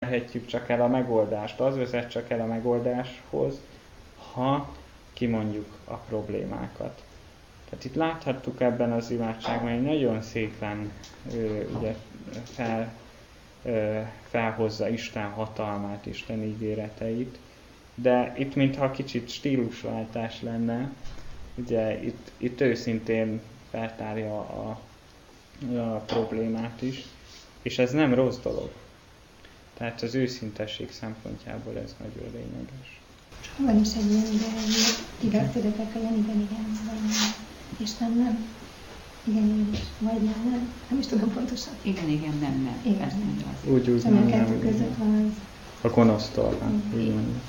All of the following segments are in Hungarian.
nyerhetjük csak el a megoldást, az vezet csak el a megoldáshoz, ha kimondjuk a problémákat. Tehát itt láthattuk ebben az imádságban, hogy nagyon szépen ugye, felhozza Isten hatalmát, Isten ígéreteit, de itt mintha kicsit stílusváltás lenne, ugye itt őszintén feltárja a problémát is, és ez nem rossz dolog. Tehát az őszintesség szempontjából ez nagyon lényeges. Van is egy ilyen ige, hogy igaztudottak olyan igen, vagy nem. Isten nem. Igen, vagy nem. Nem is tudom pontosan. Igen, nem. Igen, ez nem az. Úgy nem. nem. Kettő között van az. A gonosztól van. Igen,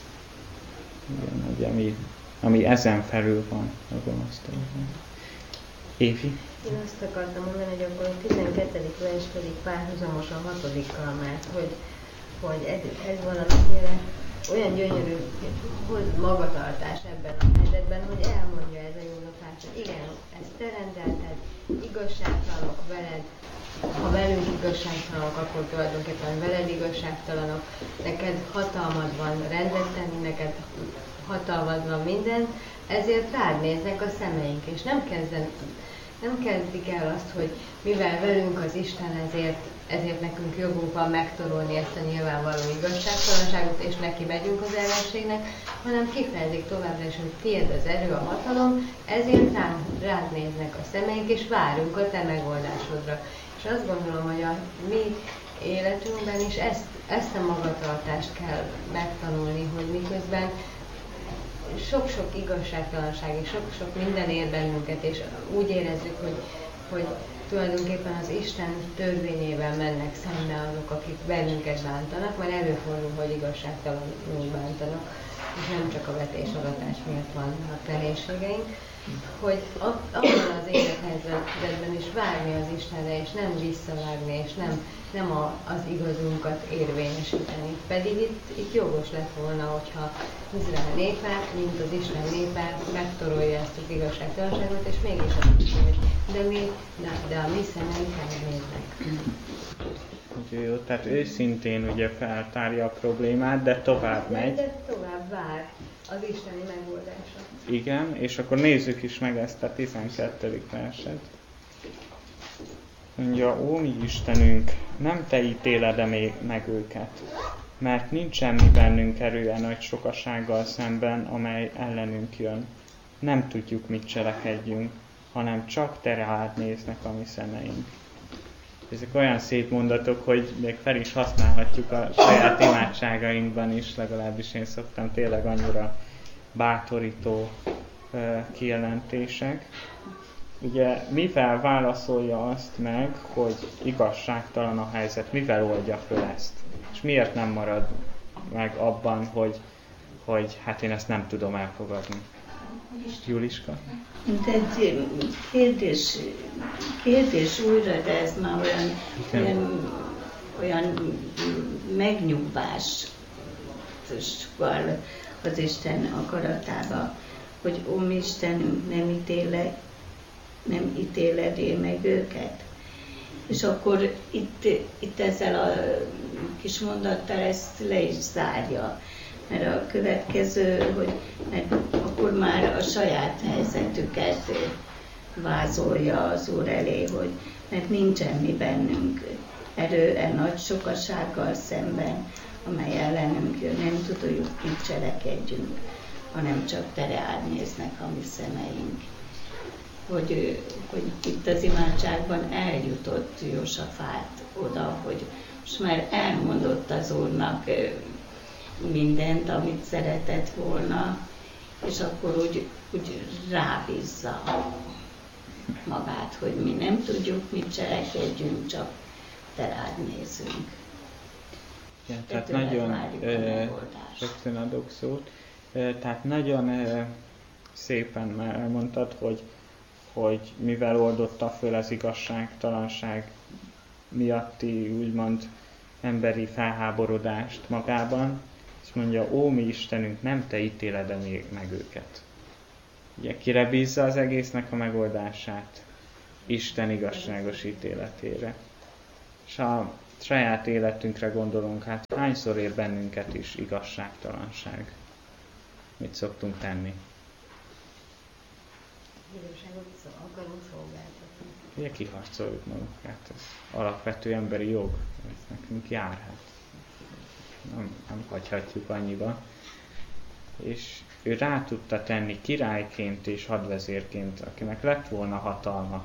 ugye, ami ezen felül van a gonosztól. Évi? Én azt akartam mondani, hogy akkor a 12. vers pedig párhuzamos a 6-kal, mert hogy ez valamiféle olyan gyönyörű magatartás ebben a helyzetben, hogy elmondja ez a jónapás, hogy igen, ezt te rendelted, igazságtalanok veled, ha velünk igazságtalanok, akkor tulajdonképpen veled igazságtalanok, neked hatalmad van rendet tenni, neked hatalmad van minden, ezért rád néznek a szemeink, és nem kezdik el azt, hogy mivel velünk az Isten, ezért nekünk jogunk van megtorolni ezt a nyilvánvaló igazságtalanságot, és neki megyünk az ellenségnek, hanem kifejezik továbbra is, hogy tiéd az erő, a hatalom, ezért rád néznek a szemeink, és várunk a te megoldásodra. És azt gondolom, hogy a mi életünkben is ezt a magatartást kell megtanulni, hogy miközben sok-sok igazságtalanság és sok-sok minden ér bennünket, és úgy érezzük, hogy tulajdonképpen az Isten törvényével mennek szembe azok, akik bennünket bántanak, mert előfordul, hogy igazságtalanul bántanak, és nem csak a vetésadatás miatt vannak nehézségeink, hogy abban az élethelyzetben is várni az Istenre, és nem visszavágni, és nem az igazunkat érvényesíteni. Pedig itt jogos lett volna, hogyha Izrael népe, mint az Isten népe megtorolja ezt az igazságtalanságot, és mégis azt mondja, hogy de a mi szemeink elnéznek. Jó, tehát őszintén ugye feltárja a problémát, de tovább megy. De tovább vár az isteni megoldásra. Igen, és akkor nézzük is meg ezt a 12. verset. Mondja, ó mi Istenünk, nem te ítéled meg őket, mert nincs semmi bennünk erője nagy sokasággal szemben, amely ellenünk jön. Nem tudjuk, mit cselekedjünk, hanem csak te rád néznek a mi szemeink. Ezek olyan szép mondatok, hogy még fel is használhatjuk a saját imádságainkban is, legalábbis én szoktam, tényleg annyira bátorító kijelentések. Ugye mivel válaszolja azt meg, hogy igazságtalan a helyzet, mivel oldja föl ezt? És miért nem marad meg abban, hogy hát én ezt nem tudom elfogadni? Juliska? De egy kérdés újra, de ez már olyan megnyugvás az Isten akaratába, hogy ó mi Istenünk, nem ítéled meg őket. És akkor itt ezzel a kis mondattal ezt le is zárja. Mert a következő, hogy mert akkor már a saját helyzetüket vázolja az Úr elé, hogy mert nincsen mi bennünk erő nagy sokasággal szemben, amely ellenünk jön, nem tudjuk, mit cselekedjünk, hanem csak te rád néznek a mi szemeink. Hogy itt az imádságban eljutott Jósafát oda, hogy most már elmondott az Úrnak mindent, amit szeretett volna, és akkor úgy rábízza magát, hogy mi nem tudjuk, mit cselekedjünk, csak te rád nézünk. Igen, tehát nagyon, rögtön adok szót, tehát nagyon szépen elmondtad, hogy mivel oldotta föl az igazságtalanság miatti úgymond emberi felháborodást magában, és mondja, ó mi Istenünk, nem te ítéled meg őket. Ugye kire bízza az egésznek a megoldását? Isten igazságos ítéletére. És saját életünkre gondolunk, hát hányszor ér bennünket is igazságtalanság? Mit szoktunk tenni? Igazságot akarunk szolgáltatni. Ugye kiharcoljuk magunkat, ez alapvető emberi jog, ez nekünk jár, hát nem hagyhatjuk annyiba. És ő rá tudta tenni királyként és hadvezérként, akinek lett volna hatalma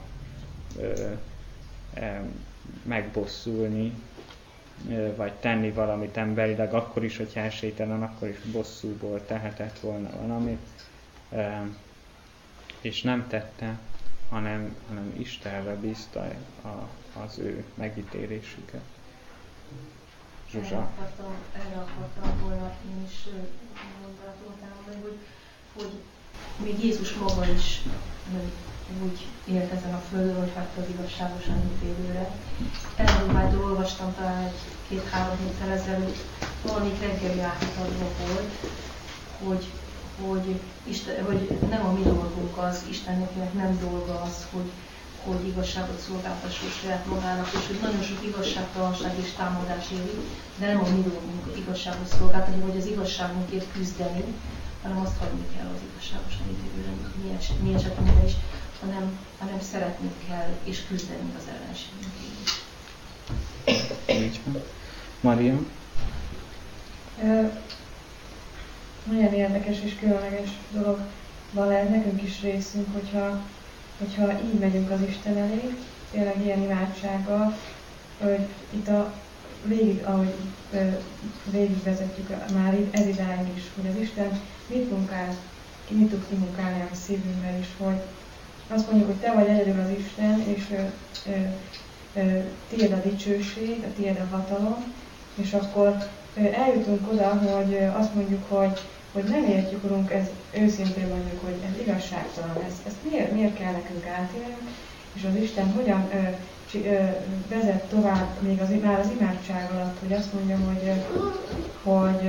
megbosszulni, vagy tenni valamit emberileg, akkor is, hogyha esélytelen, akkor is bosszúból tehetett volna valamit, és nem tette, hanem Istenre bízta az ő megítélésüket. Zsuzsa. Erre akartam volna én is gondolatot elmondani, hogy még Jézus maga is úgy élt ezen a földön, hogy hagyta az igazságosan ítélőre. Erről már olvastam talán egy-két-három héttel ezelőtt, valamit reggeli átadva volt, hogy nem a mi dolgunk az, Istennek nem dolga az, hogy igazságot szolgáltasson saját magának, és hogy nagyon sok igazságtalanság és támadás éri, de nem a mi dolgunk igazságot szolgáltatni, vagy az igazságunkért küzdeni, hanem azt hagyni kell az igazságosan ítélőre, mi esetünkben is, hanem szeretni kell és küzdeni az ellenségünkért is. Így van. Maria? Nagyon érdekes és különleges dologban lehet nekünk is részünk, hogyha így megyünk az Isten elé, tényleg ilyen imádsággal, hogy itt ahogy végigvezetjük már ez idáig is, hogy az Isten mit tud kimunkálni a szívünkben is, hogy azt mondjuk, hogy te vagy egyedül az Isten, és tiéd a dicsőség, a tiéd a hatalom, és akkor eljutunk oda, hogy azt mondjuk, hogy nem értjük, Urunk, ez őszintén mondjuk, hogy ez igazságtalan, ezt miért kell nekünk átélnünk, és az Isten hogyan vezet tovább még már az imádság alatt, hogy azt mondja, hogy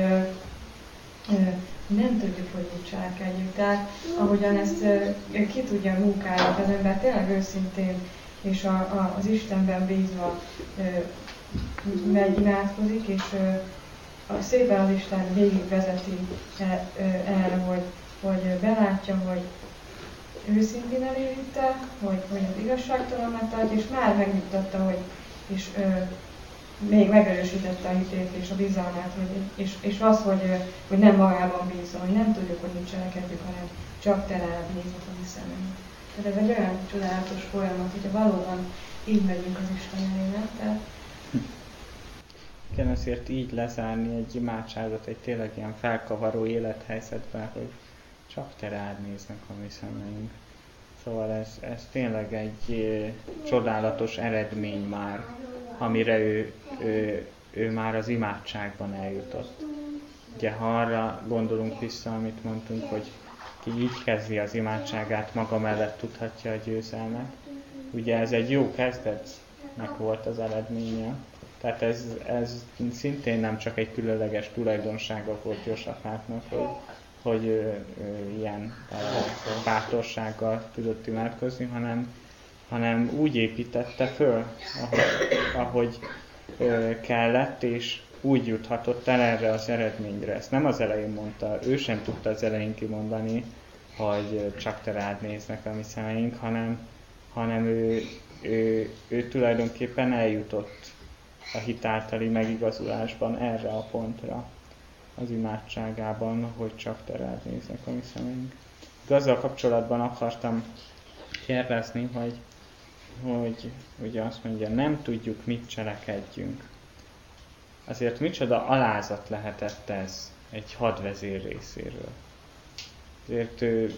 nem tudjuk, hogy mit cselekedjük. Tehát ahogyan ezt ki tudja munkálni az ember tényleg őszintén, és az Istenben bízva megy, imádkozik, és szépen az Isten végigvezeti erre, hogy belátja, hogy őszintén elérte, hogy az igazságtalannak tart, és már megnyugtatta, és még megerősítette a hitét és a bizalmát, és az, hogy nem magában bízom, hogy nem tudjuk, hogy mit cselekedjük, hanem csak te rád nézek a mi szemünk. Tehát ez egy olyan csodálatos folyamat, hogyha valóban így megyünk az Isten elé, Igen, azért így lezárni egy imádságot, egy tényleg ilyen felkavaró élethelyzetben, hogy csak te rád néznek a mi szemeink. Szóval ez tényleg egy csodálatos eredmény már, amire ő már az imádságban eljutott. Ugye, ha arra gondolunk vissza, amit mondtunk, hogy ki így kezdi az imádságát, maga mellett tudhatja a győzelmet. Ugye ez egy jó kezdetnek volt az eredménye. Tehát ez szintén nem csak egy különleges tulajdonsága volt Jósafátnak, hogy ilyen bátorsággal tudott imádkozni, hanem úgy építette föl, ahogy kellett, és úgy juthatott el erre az eredményre. Ezt nem az elején mondta, ő sem tudta az elején kimondani, hogy csak te rád néznek a mi szemeink, hanem ő tulajdonképpen eljutott a hit általi megigazulásban erre a pontra az imádságában, hogy csak te rád néznek a mi szemeink. Azzal kapcsolatban akartam kérdezni, hogy ugye azt mondja, nem tudjuk, mit cselekedjünk. Azért micsoda alázat lehetett ez egy hadvezér részéről. Azért ő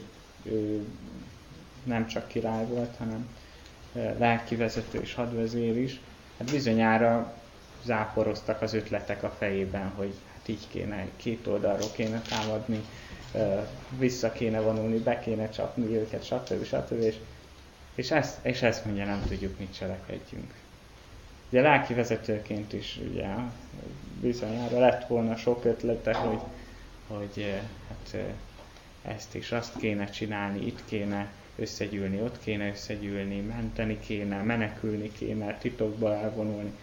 nem csak király volt, hanem lelkivezető és hadvezér is. Hát bizonyára záporoztak az ötletek a fejében, hogy hát így kéne, két oldalról kéne támadni, vissza kéne vonulni, be kéne csapni őket, stb. És ezt mondja, nem tudjuk, mit cselekedjünk. Ugye lelkivezetőként is ugye, bizonyára lett volna sok ötlete, hogy hát ezt és azt kéne csinálni, itt kéne összegyűlni, ott kéne összegyűlni, menteni kéne, menekülni kéne, titokba elvonulni.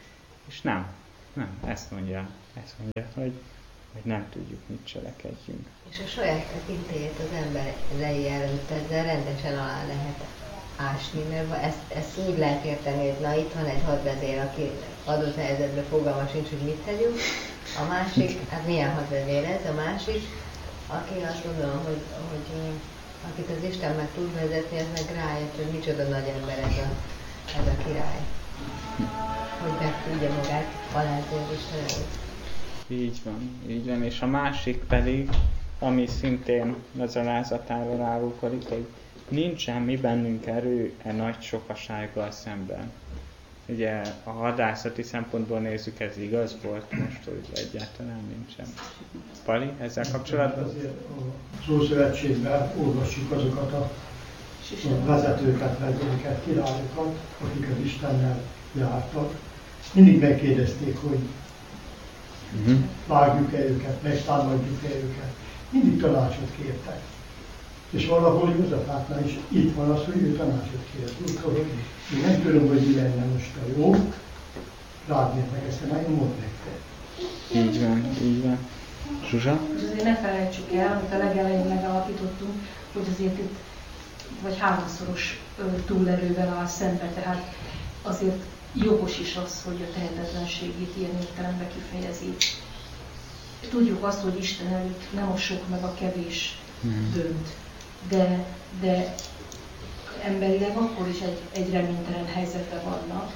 És nem, ezt mondja, hogy nem tudjuk, mit cselekedjünk. És a saját tekintélyét az emberei előtt ezzel rendesen alá lehet ásni, mert ezt úgy lehet érteni, hogy na itt van egy hadvezér, aki adott helyzetben fogalma sincs, hogy mit tegyünk. A másik, hát milyen hadvezér ez, a másik, aki azt gondolom, hogy akit az Isten meg tud vezetni, ez meg rájött, hogy micsoda nagy ember ez a király. Hogy meg tudja magát alázni az Isten előtt. Így van, és a másik pedig, ami szintén az alázatáról árulkodik, hogy nincsen mi bennünk erő nagy sokasággal szemben. Ugye a hadászati szempontból nézzük, ez igaz volt most, hogy egyáltalán nincsen. Pali, ezzel kapcsolatban? Azért az Ószövetségben olvassuk azokat a vezetőket, vezéreket, királyokat, akik az Istennel jártak. Mindig megkérdezték, hogy vágjuk-e őket, megtámadjuk-e őket. Mindig tanácsot kértek. És valahol Józsefátnál is itt van az, hogy ő tanácsot kért. Úgyhogy én nem tudom, hogy mi lenne most a jó. Rád meg ezt, mert én mondd meg te. Így van. Zsuzsa? És azért ne felejtsük el, amit a legelején megalapítottunk, hogy azért itt vagy háromszoros túlerővel áll szembe, tehát azért jogos is az, hogy a tehetetlenségét ilyen értelemben kifejezi. Tudjuk azt, hogy Isten előtt nem a sok meg a kevés dönt, de emberileg akkor is egy reménytelen helyzetben vannak,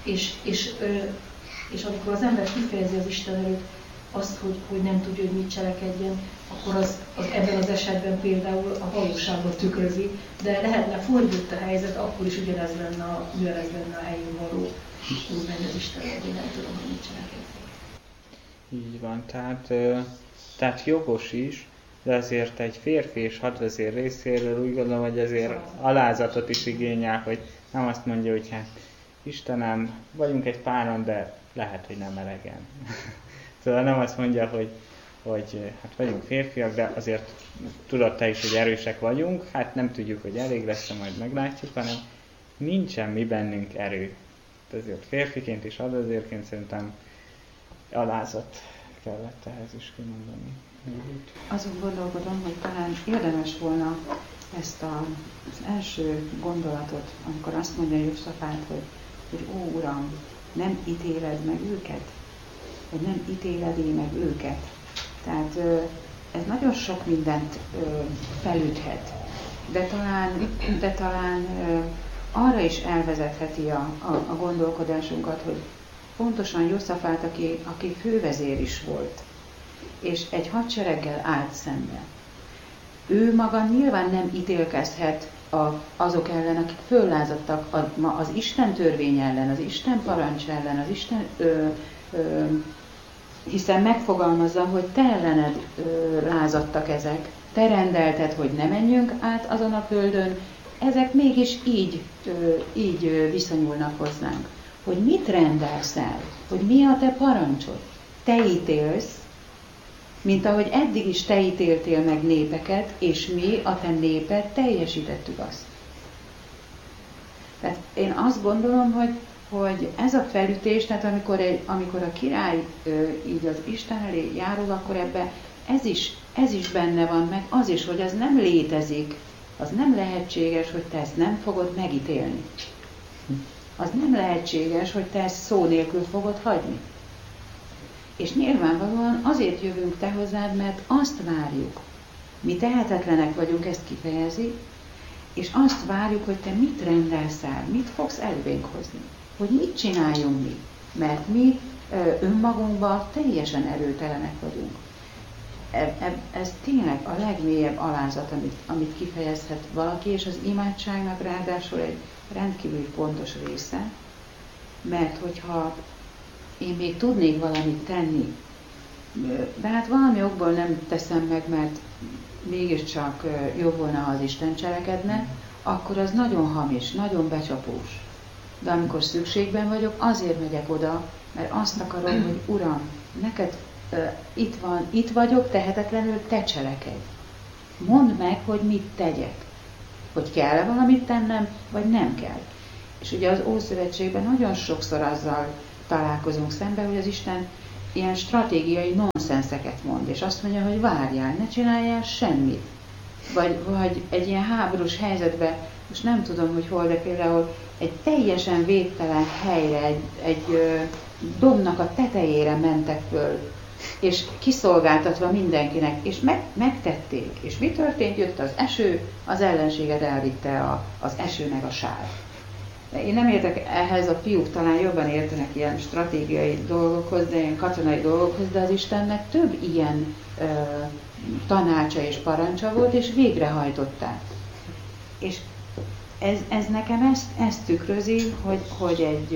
és amikor az ember kifejezi az Isten előtt azt, hogy nem tudja, hogy mit cselekedjen, akkor az ebben az esetben például a valóságot tükrözi, de lehetne fordított a helyzet, akkor is ugyanez lenne a helyén való, úgy menni az Isten előtt, hogy nem tudom, hogy mit cselekedni. Így van, tehát jogos is, de azért egy férfi és hadvezér részéről úgy gondolom, hogy azért alázatot is igényel, hogy nem azt mondja, hogy hát Istenem, vagyunk egy páran, de lehet, hogy nem elegen. Szóval nem azt mondja, hogy hát vagyunk férfiak, de azért tudod te is, hogy erősek vagyunk, hát nem tudjuk, hogy elég lesz, majd meglátjuk, hanem nincsen mi bennünk erő. Ezért férfiként és hadvezérként szerintem alázat kellett ehhez is kimondani. Azon gondolkodom, hogy talán érdemes volna ezt az első gondolatot, amikor azt mondja Józsafát, hogy ó Uram, nem ítéled meg őket, vagy nem ítéled meg őket. Tehát ez nagyon sok mindent felüthet, de talán arra is elvezetheti a gondolkodásunkat, hogy pontosan Józsafát, aki fővezér is volt, és egy hadsereggel állt szembe. Ő maga nyilván nem ítélkezhet azok ellen, akik föllázadtak az Isten törvény ellen, az Isten parancs ellen, az Isten, hiszen megfogalmazza, hogy te ellened lázadtak ezek, te rendelted, hogy ne menjünk át azon a földön, ezek mégis így viszonyulnak hozzánk. Hogy mit rendelsz el, hogy mi a te parancsod. Te ítélsz, mint ahogy eddig is te ítéltél meg népeket, és mi, a te néped, teljesítettük azt. Tehát én azt gondolom, hogy ez a felütés, tehát amikor a király így az Isten elé járul, akkor ebben ez is benne van, meg az is, hogy az nem létezik, az nem lehetséges, hogy te ezt nem fogod megítélni. Az nem lehetséges, hogy te ezt szó nélkül fogod hagyni. És nyilvánvalóan azért jövünk te hozzád, mert azt várjuk. Mi tehetetlenek vagyunk, ezt kifejezi, és azt várjuk, hogy te mit rendelsz el, mit fogsz elénk hozni, hogy mit csináljunk mi, mert mi önmagunkban teljesen erőtelenek vagyunk. Ez tényleg a legmélyebb alázat, amit kifejezhet valaki, és az imádságnak ráadásul egy rendkívül fontos része, mert hogyha én még tudnék valamit tenni, de hát valami okból nem teszem meg, mert mégiscsak jobb volna, ha az Isten cselekedne, akkor az nagyon hamis, nagyon becsapós. De amikor szükségben vagyok, azért megyek oda, mert azt akarom, hogy Uram, neked itt vagyok, tehetetlenül te cselekedj. Mondd meg, hogy mit tegyek. Hogy kell-e valamit tennem, vagy nem kell. És ugye az Ószövetségben nagyon sokszor azzal találkozunk szembe, hogy az Isten ilyen stratégiai nonszenszeket mond, és azt mondja, hogy várjál, ne csináljál semmit. Vagy egy ilyen háborús helyzetben, most nem tudom, hogy hol, de például egy teljesen védtelen helyre, egy dombnak a tetejére mentek föl, és kiszolgáltatva mindenkinek, és megtették. És mi történt? Jött az eső, az ellenséget elvitte az eső meg a sár. Én nem értek ehhez, a fiúk talán jobban értenek ilyen stratégiai dolgokhoz, de ilyen katonai dolgokhoz, de az Istennek több ilyen tanácsa és parancsa volt, és végrehajtották. És ez nekem ezt tükrözi, hogy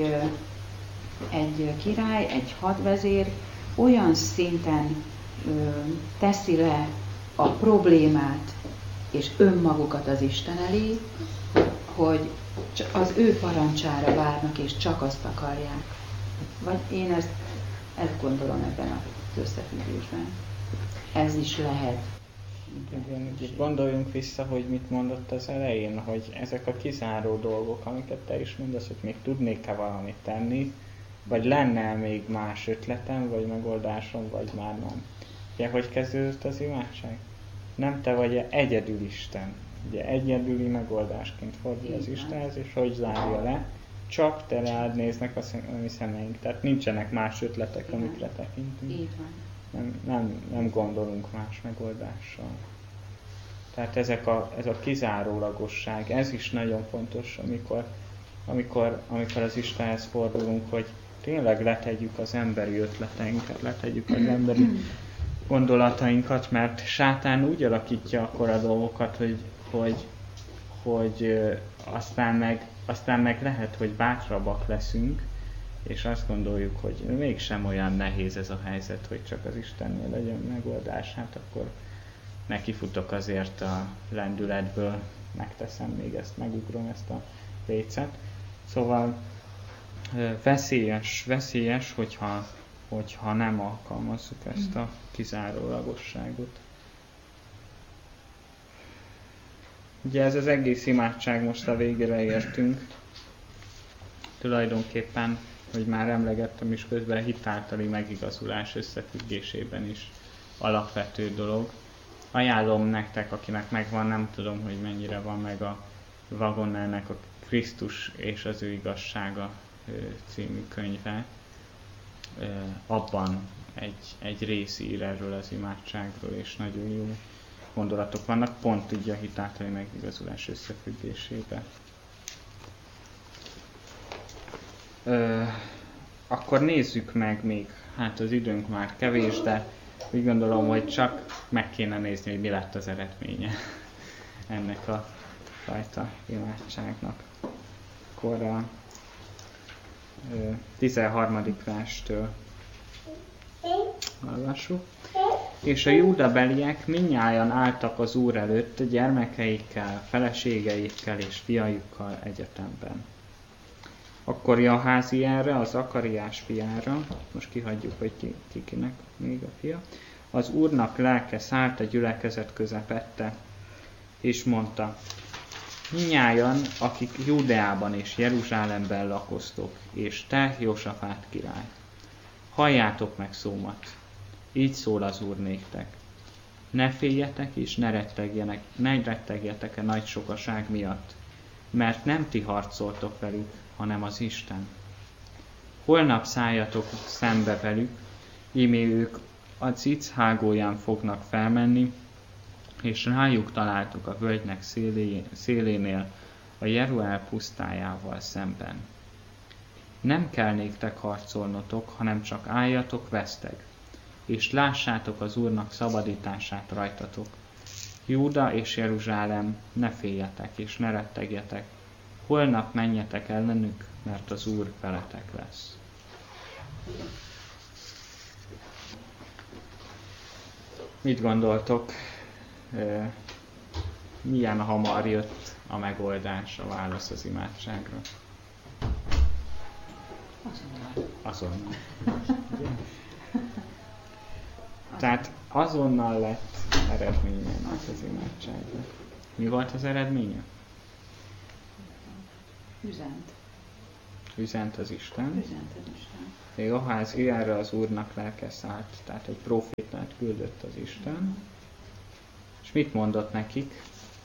egy király, egy hadvezér olyan szinten teszi le a problémát és önmagukat az Isten elé, hogy az ő parancsára várnak, és csak azt akarják. Vagy én ezt gondolom ebben az összefüggésben. Ez is lehet. Gondoljunk vissza, hogy mit mondott az elején, hogy ezek a kizáró dolgok, amiket te is mondasz, hogy még tudnék-e valamit tenni, vagy lenne még más ötletem, vagy megoldásom, vagy már nem. Ugye, hogy kezdődött az imádság? Nem te vagy egyedül Isten. Ugye egyedüli megoldásként fordul az Istenhez, és hogy zárja le? Csak te rád néznek a mi szemeink. Tehát nincsenek más ötletek, amikre tekintünk. Így van. Nem gondolunk más megoldással. Tehát ez a kizárólagosság, ez is nagyon fontos, amikor az Istenhez fordulunk, hogy tényleg letegyük az emberi ötleteinket, letegyük az emberi gondolatainkat, mert sátán úgy alakítja akkor a dolgokat, hogy aztán meg lehet, hogy bátrabbak leszünk, és azt gondoljuk, hogy mégsem olyan nehéz ez a helyzet, hogy csak az Istennél legyen megoldás, hát akkor nekifutok azért a lendületből, megteszem még ezt, megugrom ezt a lécet. Szóval veszélyes, hogyha nem alkalmazzuk ezt a kizárólagosságot. Ugye ez az egész imádság, most a végére értünk. Tulajdonképpen, hogy már emlegettem is közben, hitáltali megigazulás összefüggésében is alapvető dolog. Ajánlom nektek, akinek megvan, nem tudom, hogy mennyire van meg a Wagonernek a Krisztus és az ő igazsága című könyve. Abban egy rész ír erről az imádságról, és nagyon jó gondolatok vannak, pont ugye a hitáltali megigazulás összefüggésében. Akkor nézzük meg még, hát az időnk már kevés, de úgy gondolom, hogy csak meg kéne nézni, hogy mi lett az eredménye ennek a fajta imádságnak. Akkor a 13. verstől olvassuk. És a júdabeliek mindnyájan álltak az Úr előtt gyermekeikkel, feleségeikkel és fiaiukkal egyetemben. Akkor Jaházielre, az Zakariás fiára, most kihagyjuk, hogy kinek még a fia, az Úrnak lelke szállt a gyülekezet közepette, és mondta: mindnyájan, akik Júdeában és Jeruzsálemben lakoztok, és te, Jósafát király, halljátok meg szómat. Így szól az Úr néktek. Ne féljetek és ne rettegjetek a nagy sokaság miatt, mert nem ti harcoltok velük, hanem az Isten. Holnap szálljatok szembe velük, íme ők a Cic hágóján fognak felmenni, és rájuk találtok a völgynek szélénél a Jeruel pusztájával szemben. Nem kell néktek harcolnotok, hanem csak álljatok veszteg, és lássátok az Úrnak szabadítását rajtatok. Júda és Jeruzsálem, ne féljetek és ne rettegjetek, holnap menjetek ellenük, mert az Úr veletek lesz. Mit gondoltok? Milyen hamar jött a megoldás, a válasz az imádságra? Azonnal. Tehát azonnal lett eredménye az imádságnak. Mi volt az eredménye? Üzent. üzent az Isten. Üzent az Isten. Aház ilyenre az Úrnak lelke szállt, tehát egy profétát küldött az Isten. És mit mondott nekik?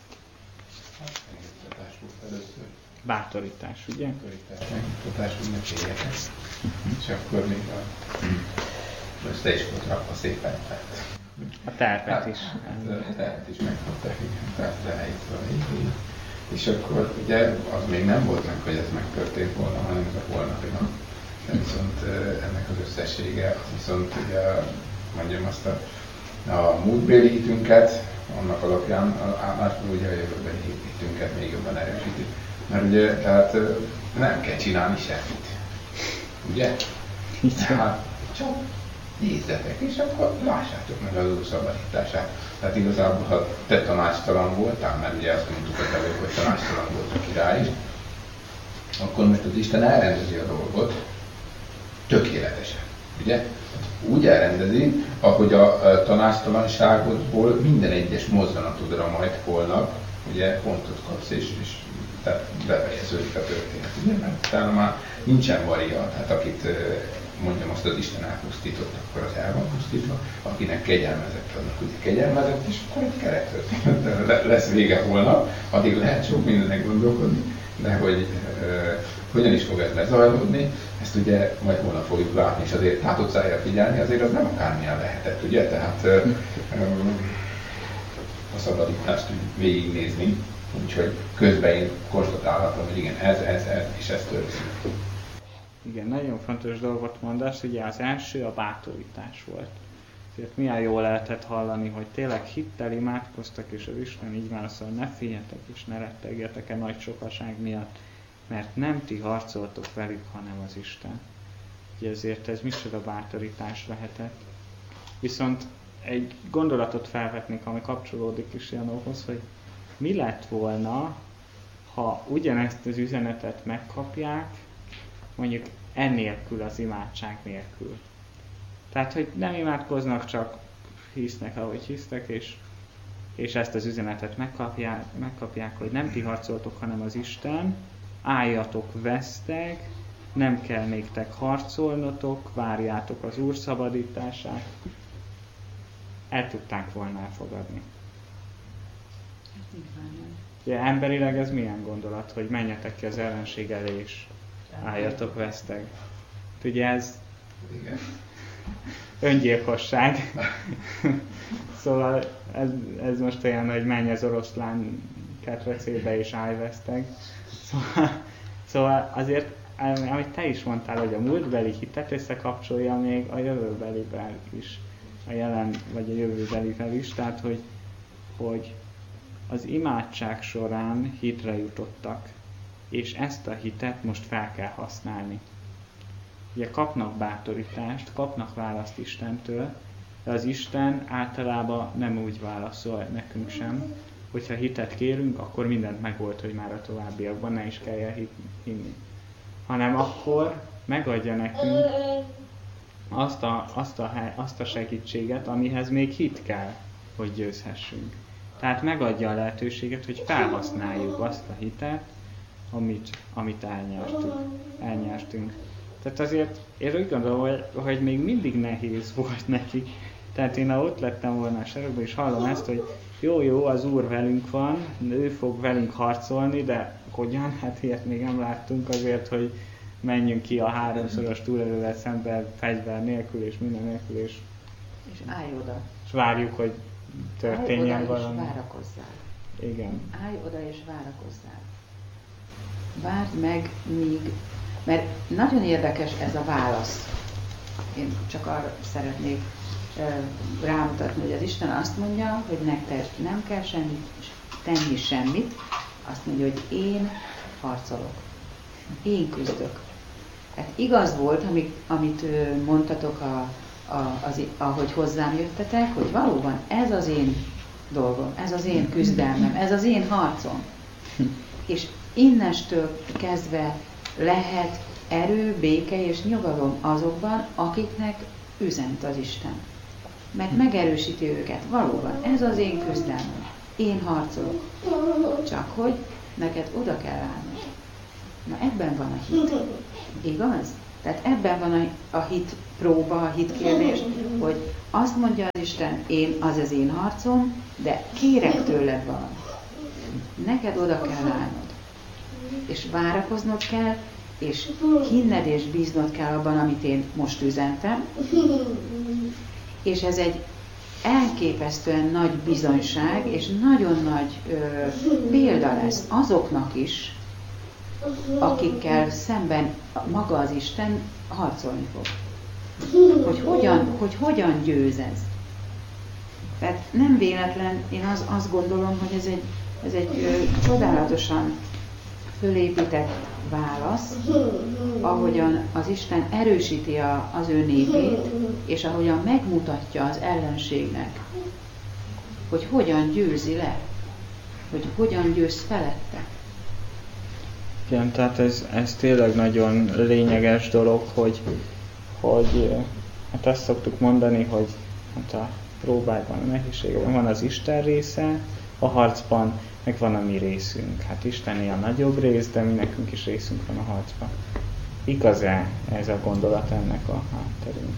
Bátorítás, ugye? Bátorítás, hogy ne féljetek. És akkor még össze is volt rakva szépen. A terpet is. A terpet is megkapták, tehát elejtve. És akkor ugye az még nem volt meg, hogy ez megtörtént volna, hanem ez a holnapi nap. De viszont ennek az összessége, az viszont ugye mondjam azt a múltbéli hitünket, annak alapján állásban ugye a jövőbeli hitünket még jobban erősíti. Mert ugye, tehát nem kell csinálni semmit. Ugye? Tehát csak nézzetek, és akkor lássátok meg az Úr szabadítását. Tehát igazából, ha te tanácstalan voltál, mert ugye azt mondtuk az előbb, hogy tanácstalan volt a király is, akkor most az Isten elrendezi a dolgot tökéletesen. Ugye? Úgy elrendezi, ahogy a tanácstalanságodból minden egyes mozzanatodra majd holnap ugye pontot kapsz, és tehát befejeződik a történet. Ugye? Mert utána már nincsen varia, tehát akit mondjam azt, az Isten elpusztított, akkor az el van pusztítva, akinek kegyelmezett, annak ugye kegyelmezett, és akkor egy kerettörténet lesz vége holnap, addig lehet sok mindennek gondolkodni, de hogy hogyan is fog ez lezajlódni, ezt ugye majd holnap fogjuk látni, és azért hátocájára figyelni, azért az nem akármilyen lehetett, ugye? Tehát a szabadítást végignézni, úgyhogy közben én konstatálhatom, hogy igen, ez, és ez történik. Igen, nagyon fontos dolgot mondasz, ugye az első a bátorítás volt. Ezért milyen jól lehetett hallani, hogy tényleg hittel imádkoztak, és az Isten így válaszol, ne féljetek és ne rettegjetek a nagy sokaság miatt, mert nem ti harcoltok velük, hanem az Isten. Ugye ezért ez micsoda bátorítás lehetett. Viszont egy gondolatot felvetnék, ami kapcsolódik is Janóhoz, hogy mi lett volna, ha ugyanezt az üzenetet megkapják, mondjuk ennélkül, az imádság nélkül. Tehát, hogy nem imádkoznak, csak hisznek, ahogy hisztek, és ezt az üzenetet megkapják, hogy nem ti harcoltok, hanem az Isten, álljatok veszteg, nem kell néktek harcolnotok, várjátok az Úr szabadítását. El tudták volna elfogadni. Ugye emberileg ez milyen gondolat, hogy menjetek ki az ellenség elé, és álljatok veszteg. Ugye ez öngyilkosság. Szóval ez most olyan, hogy menj az oroszlán ketrecébe és állj veszteg. Szóval azért, amit te is mondtál, hogy a múltbeli hitet összekapcsolja még a jövőbelivel is, a jelen vagy a jövőbelivel is, tehát hogy az imádság során hitre jutottak, és ezt a hitet most fel kell használni. Ugye kapnak bátorítást, kapnak választ Istentől, de az Isten általában nem úgy válaszol nekünk sem, hogyha hitet kérünk, akkor mindent megold, hogy már a továbbiakban ne is kelljen hinni. Hanem akkor megadja nekünk azt a segítséget, amihez még hit kell, hogy győzhessünk. Tehát megadja a lehetőséget, hogy felhasználjuk azt a hitet, amit elnyertünk. Tehát azért én úgy gondolom, hogy még mindig nehéz volt nekik. Tehát én ha ott lettem volna a sarokban, és hallom ezt, hogy jó, az Úr velünk van, ő fog velünk harcolni, de hogyan? Hát ilyet még nem láttunk azért, hogy menjünk ki a 3-szoros túlélővel szemben fegyver nélkül és minden nélkül, és állj oda. És várjuk, hogy történjen valami. Állj oda és várakozzál. Igen. Állj oda és várakozzál. Várd meg, míg... Mert nagyon érdekes ez a válasz. Én csak arra szeretnék rámutatni, hogy az Isten azt mondja, hogy nektek nem kell tenni semmit. Azt mondja, hogy én harcolok. Én küzdök. Hát igaz volt, amit mondtatok, ahogy hozzám jöttetek, hogy valóban ez az én dolgom, ez az én küzdelmem, ez az én harcom. És innestől kezdve lehet erő, béke és nyugalom azokban, akiknek üzent az Isten. Mert megerősíti őket. Valóban, ez az én küzdelmem. Én harcolok. Csak hogy neked oda kell állnod. Na ebben van a hit. Igaz? Tehát ebben van a hit próba, a hit kérdés, hogy azt mondja az Isten, az én harcom, de kérek tőled valamit. Neked oda kell állnod. És várakoznod kell, és hinned és bíznod kell abban, amit én most üzentem. És ez egy elképesztően nagy bizonyság, és nagyon nagy példa lesz azoknak is, akikkel szemben maga az Isten harcolni fog. Hogy hogyan győz ez. Tehát nem véletlen, én azt gondolom, hogy ez egy csodálatosan fölépített válasz, ahogyan az Isten erősíti az ő népét, és ahogyan megmutatja az ellenségnek, hogy hogyan győzi le, hogy hogyan győz felette. Igen, tehát ez tényleg nagyon lényeges dolog, hogy hát azt szoktuk mondani, hogy hát a próbákban, a nehézségben van az Isten része, a harcban meg van a mi részünk. Hát Istené a nagyobb rész, de mi nekünk is részünk van a harcban. Igaz-e ez a gondolat ennek a hátterén?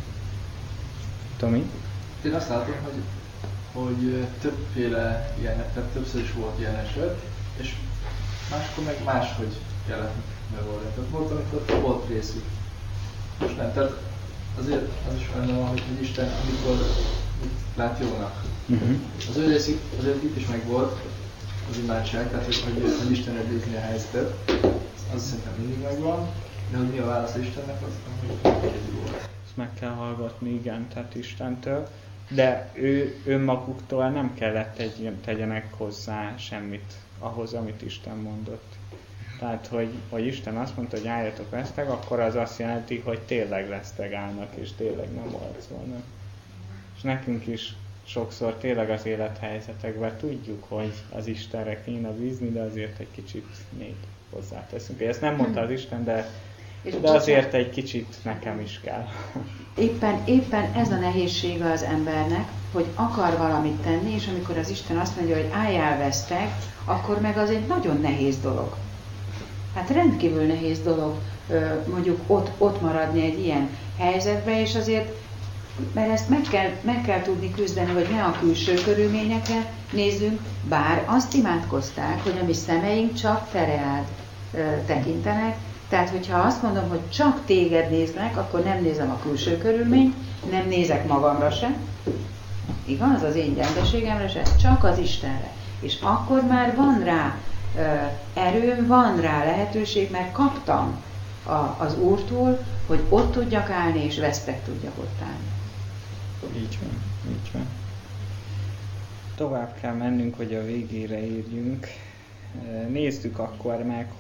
Tomi? Én azt látom, hogy többféle ilyen, tehát többször is volt ilyen eset, és máskor meg máshogy kellett megoldani. Tehát volt, amikor volt részük. Most nem, tehát azért az is benne van, hogy Isten amikor lát jónak. Az ő részük azért itt is megvolt az imádság, tehát hogy Istenre bízni a helyzetet, az szerintem mindig megvan, de hogy mi a válasz Istennek, az hogy volt. Ezt meg kell hallgatni, igen, tehát Istentől, de ő önmaguktól nem kellett tegyenek hozzá semmit ahhoz, amit Isten mondott. Tehát, hogy Isten azt mondta, hogy álljatok vesztek, akkor az azt jelenti, hogy tényleg vesztek állnak, és tényleg nem harcolnak. És nekünk is sokszor tényleg az élethelyzetekben tudjuk, hogy az Istenre kéne bízni, de azért egy kicsit még hozzáteszünk. Ezt nem mondta az Isten, de azért egy kicsit nekem is kell. Éppen ez a nehézsége az embernek, hogy akar valamit tenni, és amikor az Isten azt mondja, hogy álljál vesztek, akkor meg az egy nagyon nehéz dolog. Hát rendkívül nehéz dolog mondjuk ott maradni egy ilyen helyzetben, és azért, mert ezt meg kell tudni küzdeni, hogy ne a külső körülményekre nézzünk, bár azt imádkozták, hogy a mi szemeink csak te reád tekintenek. Tehát, hogyha azt mondom, hogy csak téged néznek, akkor nem nézem a külső körülményt, nem nézek magamra se, igaz? Az én gyengeségemre se, csak az Istenre. És akkor már van rá erőm, van rá lehetőség, mert kaptam az Úrtól, hogy ott tudjak állni, és vesztek tudjak ott állni. Így van. Tovább kell mennünk, hogy a végére érjünk. Nézzük akkor meg,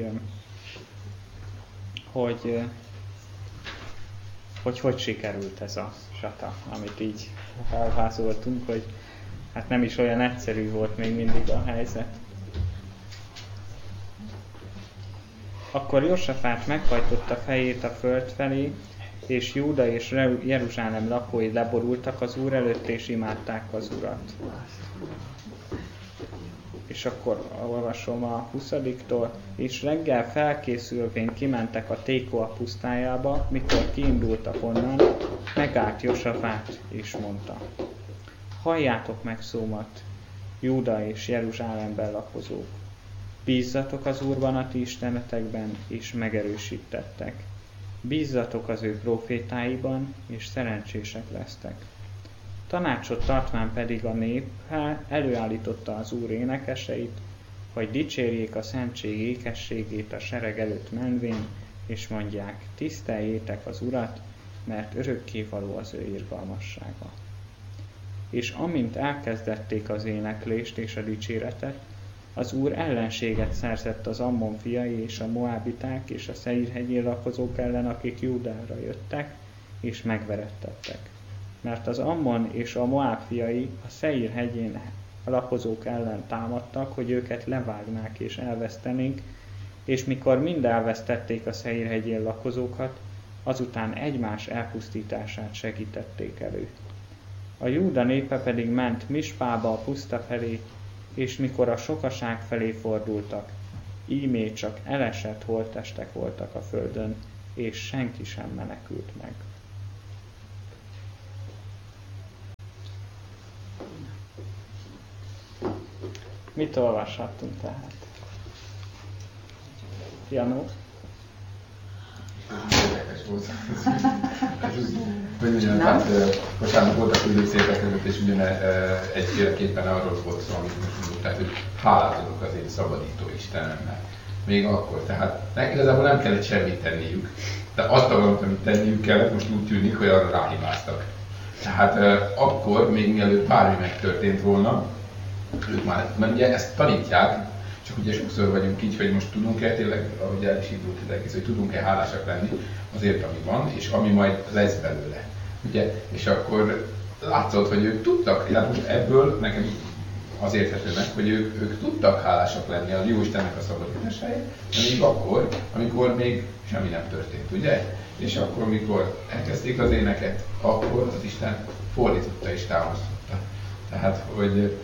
hogy sikerült ez a csata, amit így felvázoltunk, hogy hát nem is olyan egyszerű volt még mindig a helyzet. Akkor Jósafát meghajtotta fejét a föld felé, és Júda és Jeruzsálem lakói leborultak az Úr előtt, és imádták az Urat. És akkor olvasom a 20-tól, és reggel felkészülvén kimentek a Tékoa pusztájába, mikor kiindultak onnan, megállt Jósafát, és mondta: halljátok meg szómat, Júda és Jeruzsálemben lakozók. Bízzatok az Úrban a ti istenetekben, és megerősítettek. Bízzatok az ő profétáiban, és szerencsések lesztek. Tanácsot tartván pedig a nép előállította az Úr énekeseit, hogy dicsérjék a szentség ékességét a sereg előtt menvén, és mondják: tiszteljétek az Urat, mert örökkévaló az ő irgalmassága. És amint elkezdették az éneklést és a dicséretet, az Úr ellenséget szerzett az Ammon fiai és a Moábiták és a Szeír-hegyén lakozók ellen, akik Júdára jöttek, és megverettettek. Mert az Ammon és a Moáb fiai a Szeír-hegyén lakozók ellen támadtak, hogy őket levágnák és elvesztenénk, és mikor mind elvesztették a Szeír-hegyén lakozókat, azután egymás elpusztítását segítették elő. A Júda népe pedig ment Mispába a puszta felé, és mikor a sokaság felé fordultak, Ímé csak elesett holttestek voltak a földön, és senki sem menekült meg. Mit olvashattunk tehát? Janó? Érdekes volt. Bocsánat, voltak időszépek között, és ugyan egyféleképpen arról volt szó, amit most mondjuk, tehát, hogy hálát adok az én szabadító Istenemnek. Még akkor, tehát igazából nem kellett semmit tenniük. De azt valamit, amit tenniük kellett, most úgy tűnik, hogy arra ráhibáztak. Tehát akkor, még mielőtt bármi megtörtént volna, ők már, mert ugye ezt tanítják, csak ugye sokszor vagyunk így, hogy most tudunk-e tényleg, ahogy el is indult az egész, hogy tudunk-e hálásak lenni azért, ami van, és ami majd lesz belőle. Ugye? És akkor látszott, hogy ők tudtak, hát most ebből nekem az érthető meg, hogy ők tudtak hálásak lenni a Jóistennek a szabadításáért, de még akkor, amikor még semmi nem történt, ugye? És akkor, amikor elkezdték az éneket, akkor az Isten fordította és támasztotta. Tehát, hogy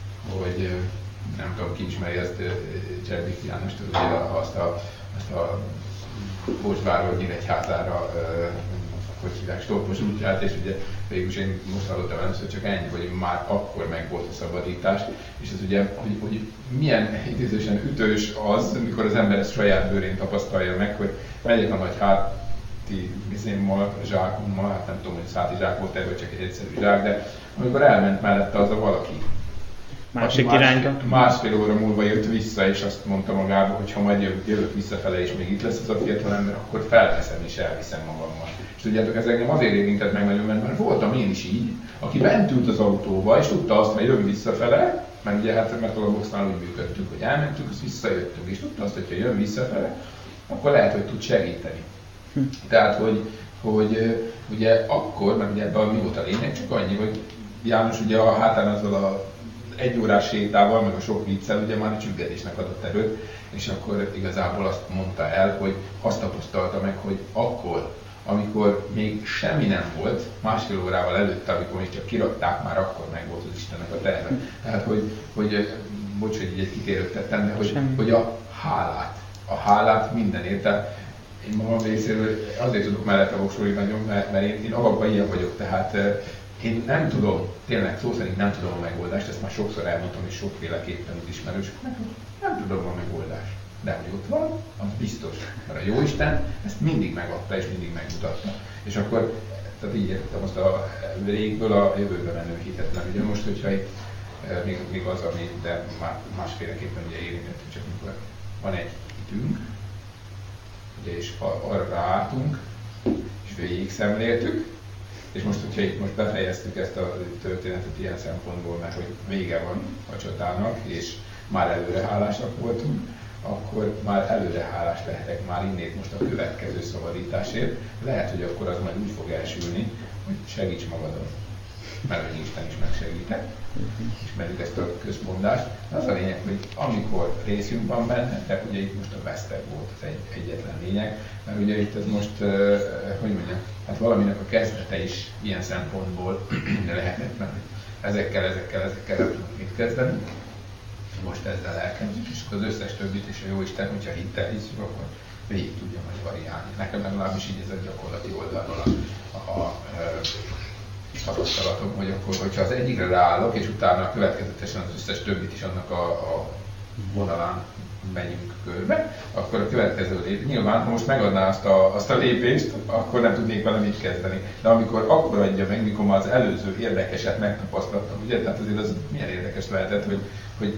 nem tudom, ki ismeri ezt Cserbik Jánost, ugye azt a Bosvárról Nyíregyházára, hogy hívják, Stolpos útját, és ugye végülis én most hallottam először csak ennyi, hogy már akkor meg volt a szabadítás, és ez ugye, hogy milyen idézősen ütős az, amikor az ember ezt saját bőrén tapasztalja meg, hogy megyek a nagy zsákummal, hát nem tudom, hogy száti zsák volt ebből, csak egy egyszerű zsák, de amikor elment mellette az a valaki, másik irányba. Másfél óra múlva jött vissza, és azt mondta magába, hogy ha majd jövök visszafele, és még itt lesz az a fiatal ember, akkor felveszem és elviszem magammal. És tudjátok, ez engem azért érintett meg nagyon, mert voltam én is így, aki bent ült az autóba, és tudta azt, hogy jön visszafele, mert ugye hát mert a boxnál úgy működtünk, hogy elmentünk, azt visszajöttünk, és tudta azt, hogy ha jön visszafele, akkor lehet, hogy tud segíteni. Tehát, hogy ugye akkor, mert ugye ebben mi volt a lényeg, csak annyi, hogy János ugye a hátán azzal a egy órás sétával, meg a sok viccel ugye már a csüggedésnek adott erőt, és akkor igazából azt mondta el, hogy azt tapasztalta meg, hogy akkor, amikor még semmi nem volt, másfél órával előtte, amikor még csak kirakták, már akkor meg volt az Istennek a terve. Tehát, hogy bocs, hogy így egy kitérőt tettem, de hogy a hálát mindenért. Tehát én magam részéről azért tudok mellette voksolni nagyon, mert én alapban ilyen vagyok, tehát én nem tudom, tényleg szó szerint nem tudom a megoldást, ezt már sokszor elmondtam, és sokféleképpen az ismerősöknek, nem tudom a megoldást. De hogy ott van, az biztos. Mert a Jóisten ezt mindig megadta és mindig megmutatta. És akkor, tehát így értettem azt a régből a jövőbe menő hitet. Mert ugye most, hogyha itt még az, ami, de már másféleképpen ugye érintettük, csak mikor van egy hitünk, ugye, és arra ráálltunk, és végig szemléltük, és most, hogyha itt most befejeztük ezt a történetet ilyen szempontból, mert hogy vége van a csatának, és már előre hálásak voltunk, akkor már előre hálás lehetek már innét most a következő szabadításért. Lehet, hogy akkor az majd úgy fog elsülni, hogy segíts magadon. Mert hogy Isten is megsegített, ismerjük ezt a közmondást. De az a lényeg, hogy amikor részünk van benne, tehát ugye itt most a vesztek volt az egyetlen lényeg, mert ugye itt ez most, hogy mondjam, hát valaminek a kezdete is ilyen szempontból lehetett, mert ezekkel nem tudunk mit kezdeni. Most ezzel elkezdjük, és akkor az összes többit és a Jóisten, hogyha hittel hiszük, akkor végig tudja majd variálni. Nekem legalábbis így ez a gyakorlati oldalról a tapasztalatom, hogy akkor, hogyha az egyikre ráállok, és utána következetesen az összes többit is annak a vonalán megyünk körbe, akkor a következő lépés. Nyilván, ha most megadná azt a lépést, akkor nem tudnék vele mit kezdeni. De amikor akkor adja meg, mikor már az előző érdekeset megtapasztaltam, ugye? Tehát azért az milyen érdekes lehetett, hogy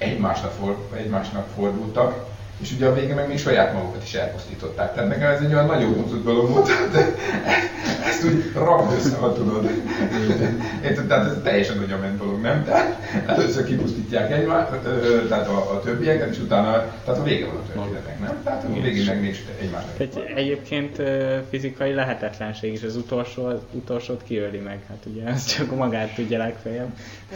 egymásnak fordultak, és ugye a végén meg még saját magukat is elpusztították. Tehát nekem ez egy olyan nagyon untott dolog volt, de ezt úgy rakd össze, ha tudod. Tehát ez teljesen agyament dolog, nem? Tehát először kipusztítják egymást, tehát a többieket, és utána, tehát a vége van a történetnek, nem? Tehát a végén meg még egymásnak. Egyébként fizikai lehetetlenség is, az utolsót kiöli meg, hát ugye ez csak magát tudja legfeljebb.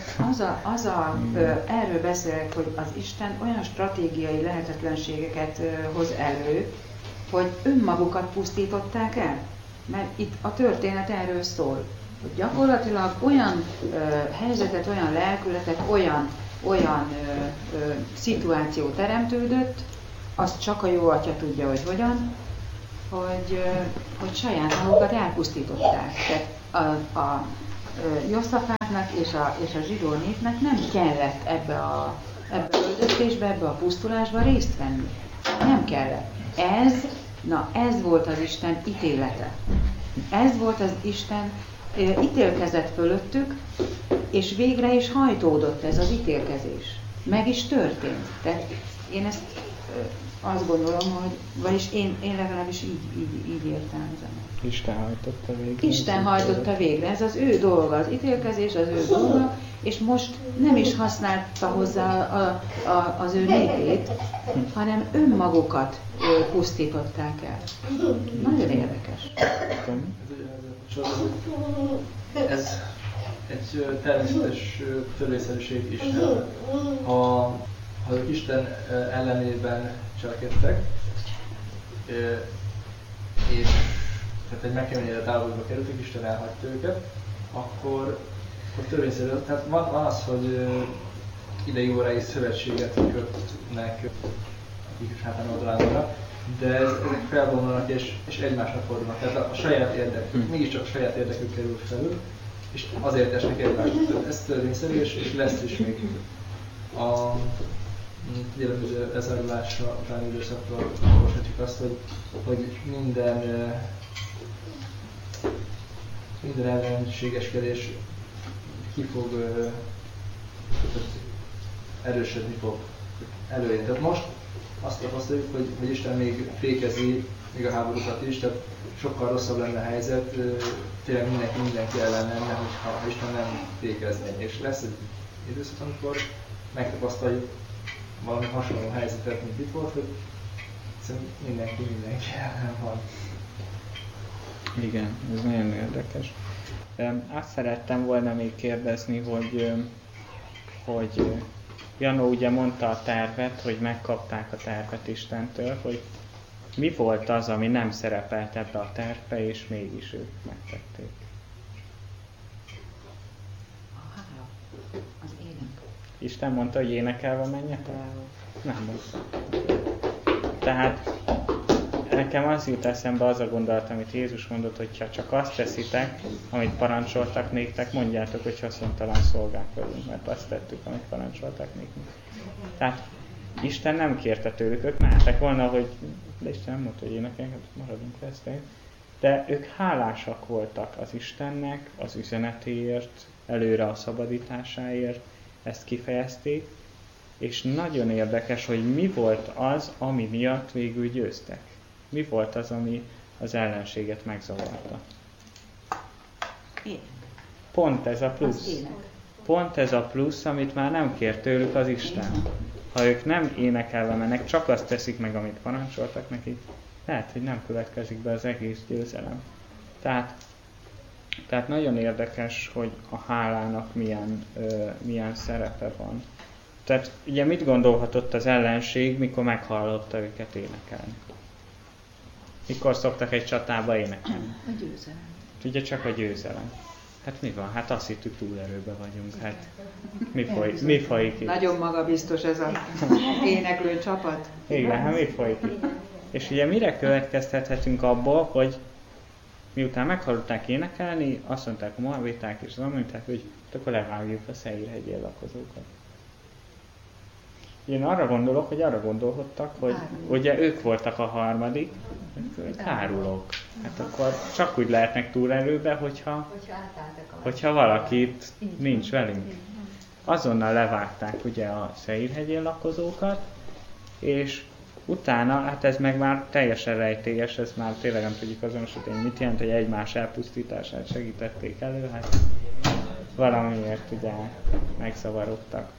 Erről beszélek, hogy az Isten olyan stratégiai lehetetlenségeket hoz elő, hogy önmagukat pusztították el. Mert itt a történet erről szól, hogy gyakorlatilag olyan helyzetet, olyan lelkületet, olyan szituáció teremtődött, azt csak a jó atya tudja, hogy hogyan, hogy saját magukat elpusztították. Tehát a Joszafátnak és a zsidó népnek nem kellett ebbe a öldöztésbe, ebbe a pusztulásba részt venni. Nem kellett. Ez volt az Isten ítélete. Ez volt az Isten ítélkezett fölöttük, és végre is hajtódott ez az ítélkezés. Meg is történt. Tehát én ezt azt gondolom, hogy, vagyis én legalábbis így értelmezem. Isten hajtotta végre. Isten hajtotta végre. Ez az ő dolga, az ítélkezés az ő dolga, és most nem is használta hozzá az ő népét, hanem önmagukat pusztították el. Nagyon érdekes. Ez egy természetes törvényszerűség Isten. Ha Isten ellenében cselekedtek, és tehát egy megkeményedett állapotba kerültek, Isten elhagyta őket, akkor törvényszerű. Tehát van az, hogy idei óráig szövetséget kötnek, akik is hátán oldalán vannak, de ezek felvonulnak és egymásra fordulnak. Tehát a saját érdekük, mégiscsak a saját érdekük kerül felül, és azért esnek egymásra. Ez törvényszerű, és lesz is még a jellemző lezárulásra, utáni időszakról olvashatjuk azt, hogy minden ellenségeskedés ki fog erősödni fog előjön. Tehát most azt tapasztaljuk, hogy Isten még fékezi még a háborúkat is, tehát sokkal rosszabb lenne a helyzet, tényleg mindenki ellen lenne, ha Isten nem fékezné. És lesz egy időszak, amikor megtapasztaljuk valami hasonló helyzetet, mint itt volt, hogy mindenki ellen van. Igen, ez nagyon érdekes. Azt szerettem volna még kérdezni, hogy Janó ugye mondta a tervet, hogy megkapták a tervet Istentől, hogy mi volt az, ami nem szerepelt ebbe a tervbe, és mégis ők megtették. A hála, az ének. Isten mondta, hogy énekelve menjetek? Nem mondta. Tehát nekem az jut eszembe az a gondolat, amit Jézus mondott, hogy ha csak azt teszitek, amit parancsoltak néktek, mondjátok, hogy haszontalan szolgák vagyunk, mert azt tettük, amit parancsoltak nékünk. Tehát Isten nem kérte tőlük, ők mehettek volna, hogy de Isten nem mondta, hogy énekelnek, hát maradunk vesztén. De ők hálásak voltak az Istennek, az üzenetéért, előre a szabadításáért, ezt kifejezték, és nagyon érdekes, hogy mi volt az, ami miatt végül győztek. Mi volt az, ami az ellenséget megzavarta? Ének. Pont ez a plusz. Pont ez a plusz, amit már nem kér tőlük az Isten. Ha ők nem énekelve mennek, csak azt teszik meg, amit parancsoltak neki, lehet, hogy nem következik be az egész győzelem. Tehát nagyon érdekes, hogy a hálának milyen szerepe van. Tehát ugye mit gondolhatott az ellenség, mikor meghallotta őket énekelni? Mikor szoktak egy csatába énekelni? A győzelem. Ugye csak a győzelem. Hát mi van? Hát azt hittük, túlerőben vagyunk. Hát mi folyik itt? Nagyon magabiztos ez az éneklő csapat. Igen, hát mi folyik itt? És ugye mire következtethetünk abból, hogy miután meghallották énekelni, azt mondták a moabiták és az amoniták, hogy akkor levágjuk a Szeír-hegyén lakozókat. Én arra gondolok, hogy arra gondolhattak, hogy ugye ők voltak a harmadik, kárulók. Hát akkor csak úgy lehetnek túlerőbe, hogyha valakit nincs velünk. Azonnal levágták ugye a Szeír-hegyén lakozókat, és utána, hát ez meg már teljesen rejtélyes, ez már tényleg nem tudjuk azonosítani, mit jelent, hogy egymás elpusztítását segítették elő, hát valamiért ugye megzavarodtak.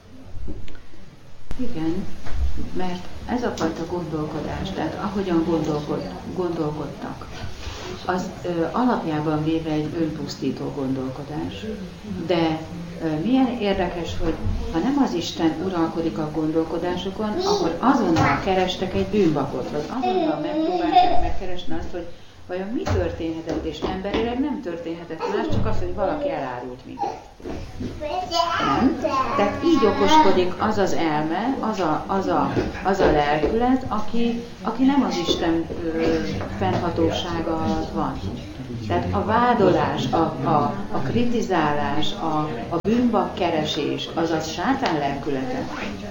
Igen, mert ez a fajta gondolkodás, tehát ahogyan gondolkodtak, az alapjában véve egy önpusztító gondolkodás. De milyen érdekes, hogy ha nem az Isten uralkodik a gondolkodásokon, akkor azonnal kerestek egy bűnbakot, vagy azonnal megpróbálták megkeresni azt, hogy vajon mi történhetett, és emberileg nem történhetett más, csak az, hogy valaki elárult minket. Nem? Tehát így okoskodik az az elme, az a lelkület, aki nem az Isten fennhatósága alatt van. Tehát a vádolás, a kritizálás, a bűnbakkeresés, az sátán lelkülete.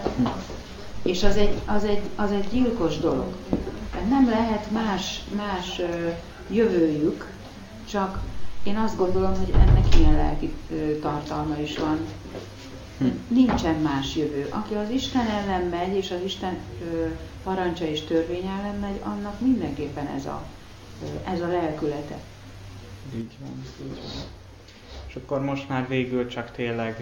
És az egy gyilkos dolog. Tehát nem lehet más jövőjük, csak én azt gondolom, hogy ennek ilyen lelki tartalma is van. Nincsen más jövő. Aki az Isten ellen megy, és az Isten parancsa és törvény ellen megy, annak mindenképpen ez a lelkülete. Így van. És akkor most már végül csak tényleg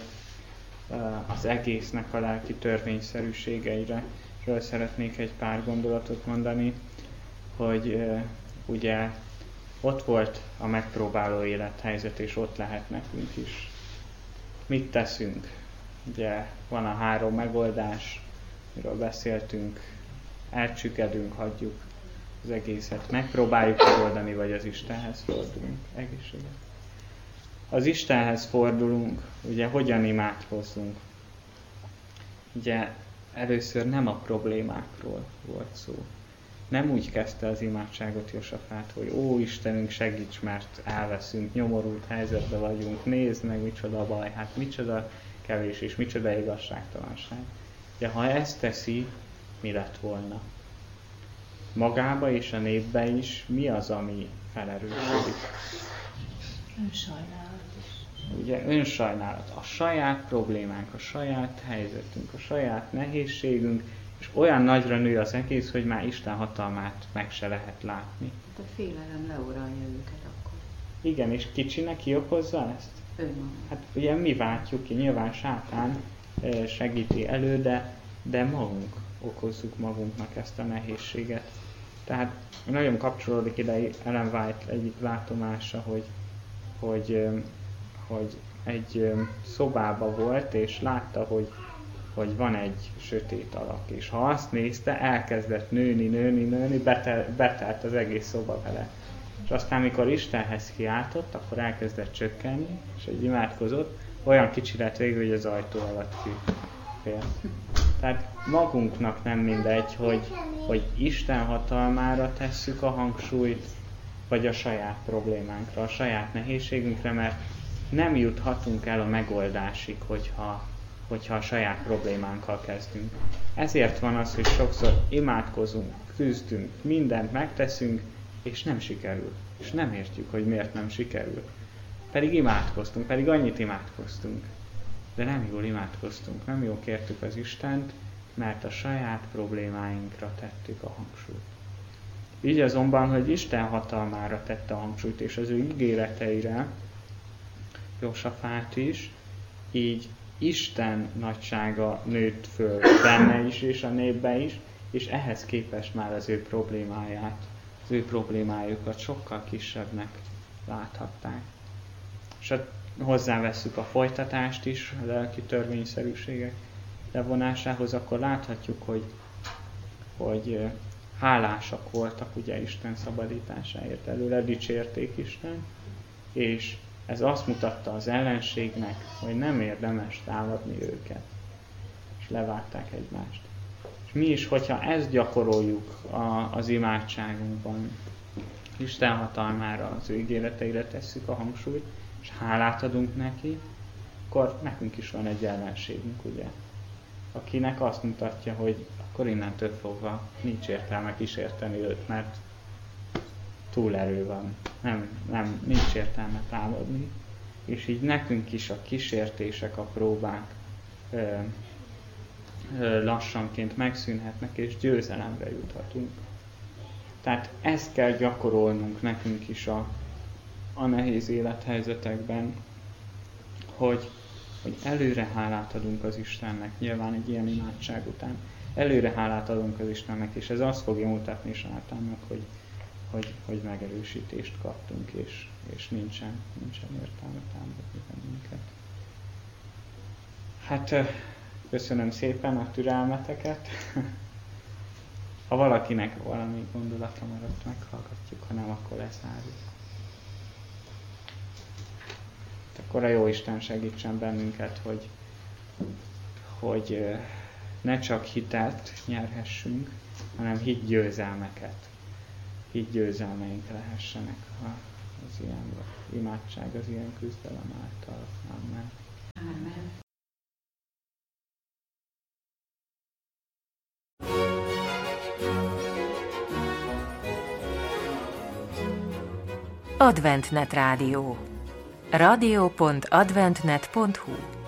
az egésznek a lelki törvényszerűségeiről szeretnék egy pár gondolatot mondani, hogy ugye ott volt a megpróbáló élethelyzet, és ott lehet nekünk is. Mit teszünk? Ugye van a 3 megoldás, miről beszéltünk, elcsüggedünk, hagyjuk az egészet, megpróbáljuk megoldani, vagy az Istenhez fordulunk. Egészséget. Az Istenhez fordulunk, ugye hogyan imádkozzunk? Ugye először nem a problémákról volt szó. Nem úgy kezdte az imádságot Josafát, hogy ó Istenünk, segíts, mert elveszünk, nyomorult helyzetben vagyunk, nézd meg, micsoda baj, hát micsoda kevés és micsoda igazságtalanság. De ha ezt teszi, mi lett volna? Magába és a népbe is mi az, ami felerősödik? Önsajnálat is. Ugye önsajnálat. A saját problémánk, a saját helyzetünk, a saját nehézségünk, és olyan nagyra nő az egész, hogy már Isten hatalmát meg se lehet látni. A félelem leuralja őket akkor. Igen, és kicsinek ki okozza ezt? Önmagam. Hát ugye mi váltjuk ki, nyilván sátán segíti elő, de magunk okozzuk magunknak ezt a nehézséget. Tehát nagyon kapcsolódik ide Ellen White egyik látomása, hogy egy szobába volt, és látta, hogy van egy sötét alak, és ha azt nézte, elkezdett nőni, betelt az egész szoba vele. És aztán, amikor Istenhez kiáltott, akkor elkezdett csökkenni, és egy imádkozott, olyan kicsi lett végül, hogy az ajtó alatt kifért. Tehát magunknak nem mindegy, hogy Isten hatalmára tesszük a hangsúlyt, vagy a saját problémánkra, a saját nehézségünkre, mert nem juthatunk el a megoldásig, hogyha a saját problémánkkal kezdünk. Ezért van az, hogy sokszor imádkozunk, küzdünk, mindent megteszünk, és nem sikerül. És nem értjük, hogy miért nem sikerül. Pedig imádkoztunk, pedig annyit imádkoztunk. De nem jól imádkoztunk, nem jól kértük az Istent, mert a saját problémáinkra tettük a hangsúlyt. Így azonban, hogy Isten hatalmára tette a hangsúlyt, és az ő ígéreteire, Josafát is, így Isten nagysága nőtt föl benne is, és a népbe is, és ehhez képest már az ő problémájukat sokkal kisebbnek láthatták. És hozzávesszük a folytatást is, a lelki törvényszerűségek levonásához, akkor láthatjuk, hogy hálásak voltak ugye Isten szabadításáért, előle dicsérték Isten, és ez azt mutatta az ellenségnek, hogy nem érdemes támadni őket, és levágták egymást. És mi is, hogyha ezt gyakoroljuk az imádságunkban, Isten hatalmára, az ő ígéreteire tesszük a hangsúlyt, és hálát adunk neki, akkor nekünk is van egy ellenségünk, ugye? Akinek azt mutatja, hogy akkor innentől fogva nincs értelme kísérteni őt, mert túlerő van, nincs értelme támadni, és így nekünk is a kísértések, a próbák lassanként megszűnhetnek, és győzelemre juthatunk. Tehát ezt kell gyakorolnunk nekünk is a nehéz élethelyzetekben, hogy előre hálát adunk az Istennek, nyilván egy ilyen imádság után. Előre hálát adunk az Istennek, és ez azt fogja mutatni sátánnak, hogy megerősítést kaptunk, és nincsen értelme támogatni bennünket. Hát köszönöm szépen a türelmeteket. Ha valakinek valami gondolatra maradt, meghallgatjuk, ha nem, akkor lezárjuk. Akkor a Jóisten segítsen bennünket, hogy ne csak hitet nyerhessünk, hanem hitgyőzelmeket. Hitgyőzelmeink lehessenek az ilyen imádság, az ilyen küzdelem által. Amen. Amen. Adventnet Rádió. radio.adventnet.hu